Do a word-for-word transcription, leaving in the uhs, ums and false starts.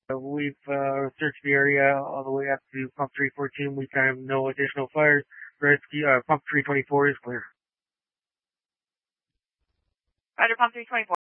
Uh, we've uh, searched the area all the way up to pump three fourteen. We found no additional fires. Rescue, uh, pump three twenty-four is clear. Roger, pump three twenty-four.